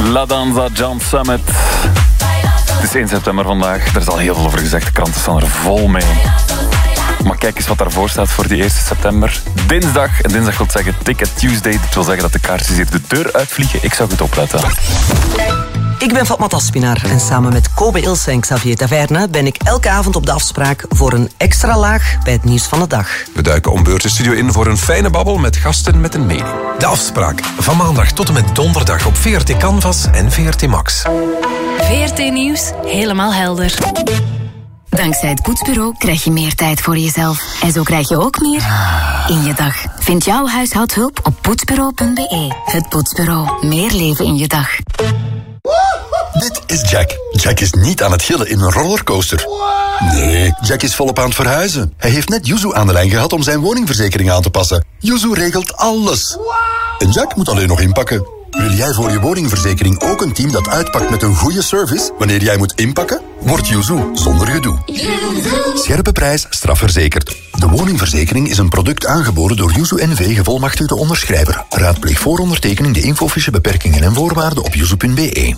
La Danza Jam Summit. Het is 1 september vandaag. Er is al heel veel over gezegd. De kranten staan er vol mee. Maar kijk eens wat daarvoor staat voor die 1 september. Dinsdag. En dinsdag wil zeggen Ticket Tuesday. Dat wil zeggen dat de kaartjes hier de deur uitvliegen. Ik zou goed opletten. Ik ben Fatma Taspinar en samen met Kobe Ilse en Xavier Taverne ben ik elke avond op de afspraak voor een extra laag bij het nieuws van de dag. We duiken om beurt de studio in voor een fijne babbel met gasten met een mening. De afspraak van maandag tot en met donderdag op VRT Canvas en VRT Max. VRT Nieuws, helemaal helder. Dankzij het Poetsbureau krijg je meer tijd voor jezelf. En zo krijg je ook meer in je dag. Vind jouw huishoudhulp op poetsbureau.be. Het Poetsbureau. Meer leven in je dag. Dit is Jack. Jack is niet aan het gillen in een rollercoaster. Nee, Jack is volop aan het verhuizen. Hij heeft net Yuzu aan de lijn gehad om zijn woningverzekering aan te passen. Yuzu regelt alles. En Jack moet alleen nog inpakken. Wil jij voor je woningverzekering ook een team dat uitpakt met een goede service wanneer jij moet inpakken? Word Yuzu zonder gedoe. Scherpe prijs, strafverzekerd. De woningverzekering is een product aangeboden door Yuzu NV, gevolmachtigde onderschrijver. Raadpleeg voor ondertekening de infofiche beperkingen en voorwaarden op yuzu.be.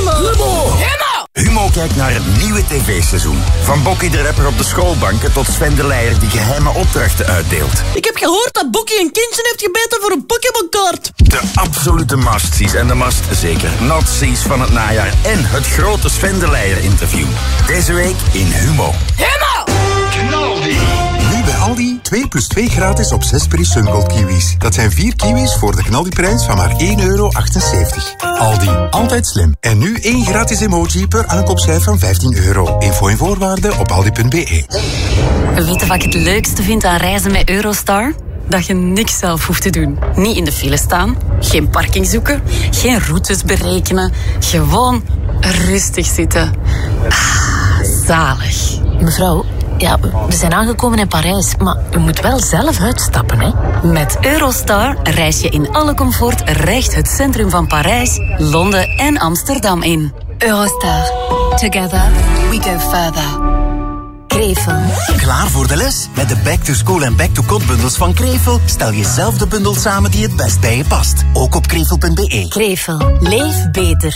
Humo kijkt naar het nieuwe tv-seizoen. Van Bokkie de rapper op de schoolbanken tot Sven de Leijer die geheime opdrachten uitdeelt. Ik heb gehoord dat Bokkie een kindje heeft gebeten voor een Pokémon-kaart. De absolute must-sees en de must-zeker not-sees van het najaar. En het grote Sven de Leijer interview. Deze week in Humo. Humo! Knaldi! Nu bij Aldi 2 plus 2 gratis op 6 Peri Sungold kiwis. Dat zijn 4 kiwis voor de knaldiprijs van maar €1,78. Aldi, altijd slim. En nu 1 gratis emoji per aankoopschijf van €15. Info en voorwaarden op aldi.be. Weet je wat ik het leukste vind aan reizen met Eurostar? Dat je niks zelf hoeft te doen. Niet in de file staan, geen parking zoeken, geen routes berekenen. Gewoon rustig zitten. Zalig. Mevrouw, ja, we zijn aangekomen in Parijs, maar u moet wel zelf uitstappen, hè? Met Eurostar reis je in alle comfort recht het centrum van Parijs, Londen en Amsterdam in. Eurostar. Together we go further. Krevel. Klaar voor de les? Met de Back to School en Back to Code bundels van Krevel stel je zelf de bundel samen die het best bij je past. Ook op krevel.be. Krevel. Leef beter.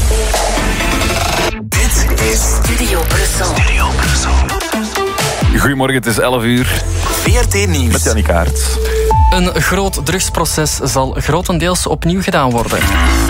Dit is Studio Brussel. Goedemorgen, het is 11 uur. VRT Nieuws. Met Jannie Kaart. Een groot drugsproces zal grotendeels opnieuw gedaan worden.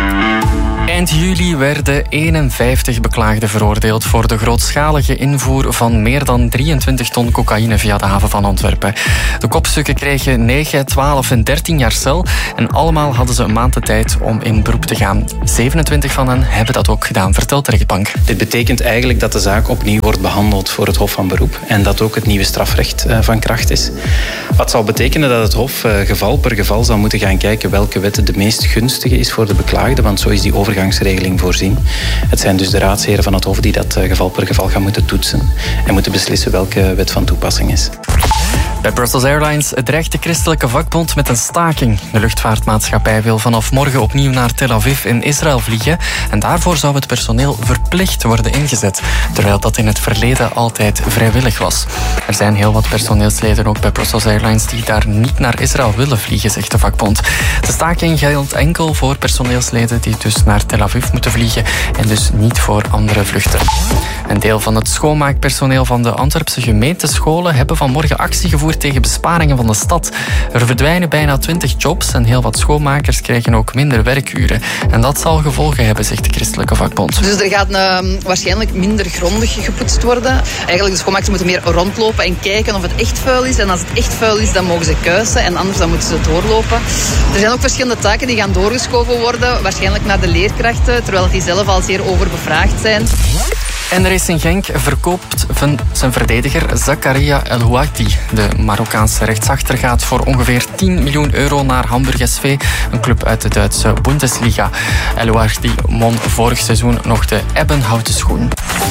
Eind juli werden 51 beklaagden veroordeeld voor de grootschalige invoer van meer dan 23 ton cocaïne via de haven van Antwerpen. De kopstukken kregen 9, 12 en 13 jaar cel en allemaal hadden ze een maand de tijd om in beroep te gaan. 27 van hen hebben dat ook gedaan, vertelt de rechtbank. Dit betekent eigenlijk dat de zaak opnieuw wordt behandeld voor het Hof van Beroep en dat ook het nieuwe strafrecht van kracht is. Wat zal betekenen dat het Hof geval per geval zal moeten gaan kijken welke wet de meest gunstige is voor de beklaagde, want zo is die overgangsregeling voorzien. Het zijn dus de raadsheren van het Hof die dat geval per geval gaan moeten toetsen en moeten beslissen welke wet van toepassing is. Bij Brussels Airlines dreigt de christelijke vakbond met een staking. De luchtvaartmaatschappij wil vanaf morgen opnieuw naar Tel Aviv in Israël vliegen en daarvoor zou het personeel verplicht worden ingezet, terwijl dat in het verleden altijd vrijwillig was. Er zijn heel wat personeelsleden ook bij Brussels Airlines die daar niet naar Israël willen vliegen, zegt de vakbond. De staking geldt enkel voor personeelsleden die dus naar Tel Aviv moeten vliegen en dus niet voor andere vluchten. Een deel van het schoonmaakpersoneel van de Antwerpse gemeentescholen hebben vanmorgen actie gevoerd tegen besparingen van de stad. Er verdwijnen bijna 20 jobs en heel wat schoonmakers krijgen ook minder werkuren. En dat zal gevolgen hebben, zegt de christelijke vakbond. Dus er gaat waarschijnlijk minder grondig gepoetst worden. Eigenlijk de schoonmakers moeten meer rondlopen en kijken of het echt vuil is. En als het echt vuil is, dan mogen ze kuisen en anders dan moeten ze doorlopen. Er zijn ook verschillende taken die gaan doorgeschoven worden, waarschijnlijk naar de leerkrachten, terwijl die zelf al zeer overbevraagd zijn. En Racing Genk verkoopt zijn verdediger Zakaria El Houati. De Marokkaanse rechtsachter gaat voor ongeveer €10 miljoen naar Hamburg SV, een club uit de Duitse Bundesliga. El Houati won vorig seizoen nog de ebbenhouten schoen.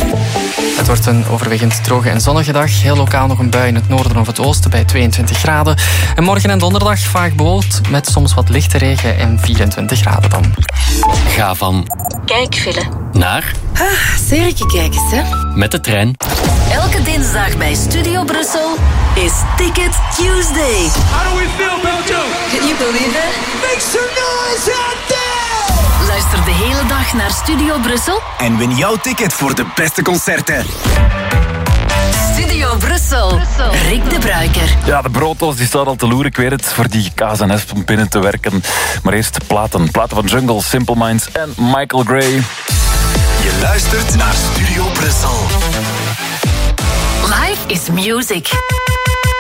Het wordt een overwegend droge en zonnige dag. Heel lokaal nog een bui in het noorden of het oosten bij 22 graden. En morgen en donderdag vaak bewolkt met soms wat lichte regen en 24 graden dan. Ga van kijkfile naar serietje kijken, hè? met de trein. Elke dinsdag bij Studio Brussel is Ticket Tuesday. How do we feel, Belgium? Can you believe it? Make some noise out there! Luister Luister de hele dag naar Studio Brussel En win jouw ticket voor de beste concerten. Studio Brussel. Rick de Bruiker. Ja, de brooddoos die staat al te loeren, ik weet het, voor die KSNS om binnen te werken. Maar eerst platen van Jungle, Simple Minds en Michael Gray. Je luistert naar Studio Brussel. Life is music.